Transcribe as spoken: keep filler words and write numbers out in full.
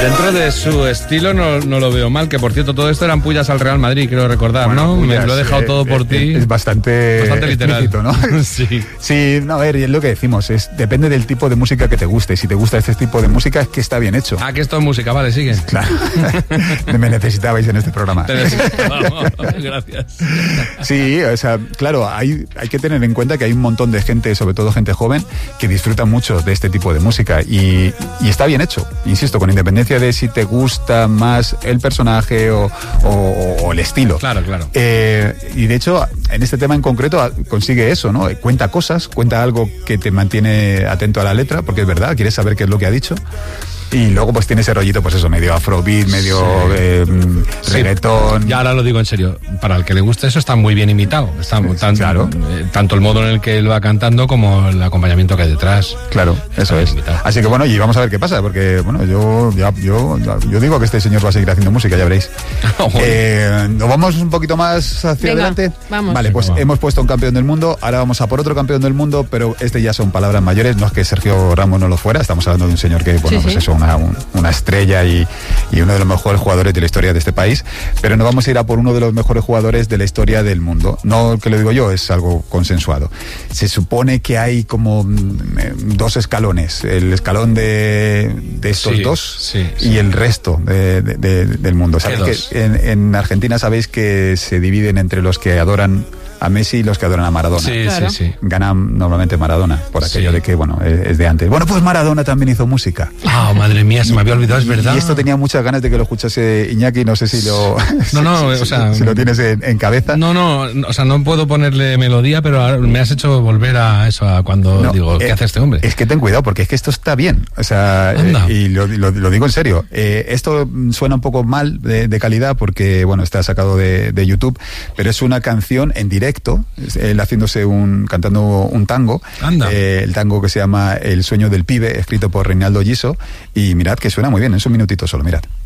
Dentro de su estilo no, no lo veo mal, que por cierto todo esto eran pullas al Real Madrid, quiero recordar, bueno, ¿no? Pullas, Me lo he dejado eh, todo por eh, ti. Es bastante, bastante literal, ¿no? Sí. Sí, no, a ver, y es lo que decimos, es depende del tipo de música que te guste. Si te gusta este tipo de música es que está bien hecho. Ah, que esto es música, vale, sigue. Claro. Me necesitabais en este programa. Te necesitábamos, gracias. Sí, o sea, claro, hay, hay que tener en cuenta que hay un montón de gente, sobre todo gente joven, que disfruta mucho de este tipo de música y, y está bien hecho, insisto, con independencia de si te gusta más el personaje o, o, o el estilo. Claro, claro. Eh, y de hecho, en este tema en concreto consigue eso, ¿no? Cuenta cosas, cuenta algo que te mantiene atento a la letra, porque es verdad, quieres saber qué es lo que ha dicho. Y luego pues tiene ese rollito, pues eso, medio afrobeat, medio sí. eh, sí. reggaetón. Ya ahora lo digo en serio, para el que le guste eso está muy bien imitado. Está sí, tan, claro. eh, tanto el modo en el que él va cantando como el acompañamiento que hay detrás. Claro, eso es. Imitado. Así que bueno, y vamos a ver qué pasa, porque bueno, yo ya, yo, yo digo que este señor va a seguir haciendo música, ya veréis. Oh, eh, ¿Nos vamos un poquito más hacia Venga, adelante? Vamos. Vale, pues Venga, hemos puesto un campeón del mundo, ahora vamos a por otro campeón del mundo, pero este ya son palabras mayores, no es que Sergio Ramos no lo fuera, estamos hablando de un señor que, bueno, sí, pues sí. eso, una, un, una estrella y, y uno de los mejores jugadores de la historia de este país, pero nos vamos a ir a por uno de los mejores jugadores de la historia del mundo. No que lo digo yo, es algo consensuado. Se supone que hay como mm, dos escalones, el escalón de, de estos sí, dos sí, sí. y el resto de, de, de, del mundo. ¿Sabéis que en, en Argentina sabéis que se dividen entre los que adoran a Messi y los que adoran a Maradona? Sí, claro. sí, sí. Gana normalmente Maradona, por aquello sí. de que, bueno, es de antes. Bueno, pues Maradona también hizo música. Ah, oh, madre mía, se me había olvidado, es verdad. Y esto tenía muchas ganas de que lo escuchase Iñaki, no sé si lo... No, no, si, o sea... Si, si lo tienes en, en cabeza. No, no, o sea, no puedo ponerle melodía, pero ahora me has hecho volver a eso, a cuando no, digo, ¿qué eh, hace este hombre? Es que ten cuidado, porque es que esto está bien, o sea, eh, y lo, lo, lo digo en serio. Eh, esto suena un poco mal de, de calidad porque, bueno, está sacado de, de YouTube, pero es una canción en directo, él haciéndose un, cantando un tango, eh, el tango que se llama El sueño del pibe, escrito por Reinaldo Giso, y mirad que suena muy bien, es un minutito solo, mirad.